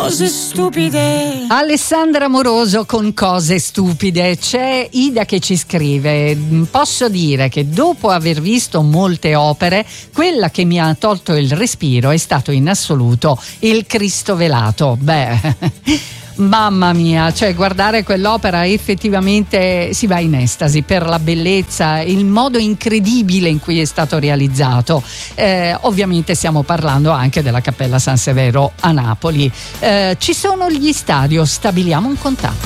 cose stupide. Alessandra Moroso con Cose stupide. C'è Ida che ci scrive: posso dire che dopo aver visto molte opere, quella che mi ha tolto il respiro è stato in assoluto il Cristo velato. Mamma mia, cioè guardare quell'opera effettivamente si va in estasi per la bellezza, il modo incredibile in cui è stato realizzato. Ovviamente stiamo parlando anche della Cappella San Severo a Napoli. Ci sono gli Stadio, stabiliamo un contatto.